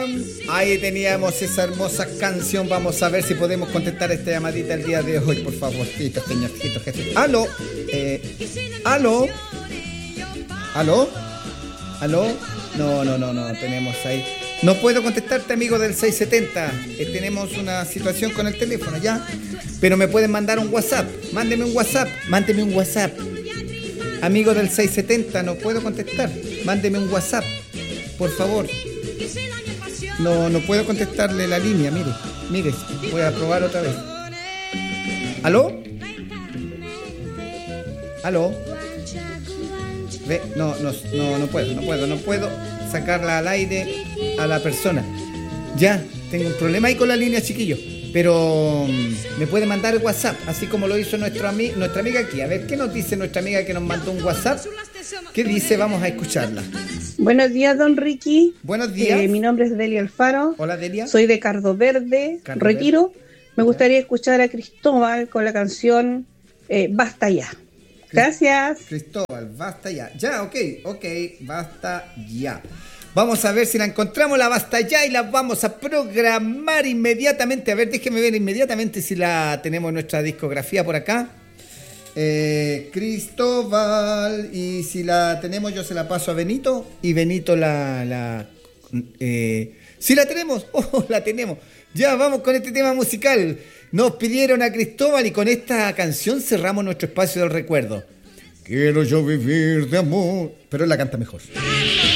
Ahí teníamos esa hermosa canción. Vamos a ver si podemos contestar esta llamadita el día de hoy, por favorcito, señorcito jefe. ¿Aló? ¿Aló? ¿Aló? ¿Aló? No, tenemos ahí. No puedo contestarte, amigo del 670. Tenemos una situación con el teléfono, ¿ya? Pero me pueden mandar un WhatsApp. Mándeme un WhatsApp. Amigo del 670, no puedo contestar. Mándeme un WhatsApp, por favor. No puedo contestarle la línea, mire, voy a probar otra vez. ¿Aló? No puedo sacarla al aire a la persona. Ya, tengo un problema ahí con la línea, chiquillo. Pero me puede mandar el WhatsApp, así como lo hizo nuestra amiga aquí. A ver, ¿qué nos dice nuestra amiga que nos mandó un WhatsApp? ¿Qué dice? Vamos a escucharla. Buenos días, don Ricky. Buenos días. Mi nombre es Delia Alfaro. Hola, Delia. Soy de Cardo Verde, Retiro. Me gustaría escuchar a Cristóbal con la canción Basta Ya. Gracias. Cristóbal, basta ya. Ya, ok, basta ya. Vamos a ver si la encontramos, la basta ya, y la vamos a programar inmediatamente. A ver, déjeme ver inmediatamente si la tenemos en nuestra discografía por acá. Cristóbal, y si la tenemos yo se la paso a Benito, y Benito si la tenemos, la tenemos. Ya, vamos con este tema musical. Nos pidieron a Cristóbal y con esta canción cerramos nuestro espacio del recuerdo. Quiero yo vivir de amor, pero él la canta mejor.